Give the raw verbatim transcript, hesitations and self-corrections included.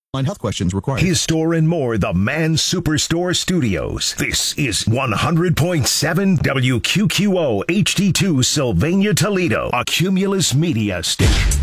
Health questions required. His Store and More, the Man Superstore Studios. This is one hundred point seven W Q Q O H D two Sylvania, Toledo, a Cumulus Media station.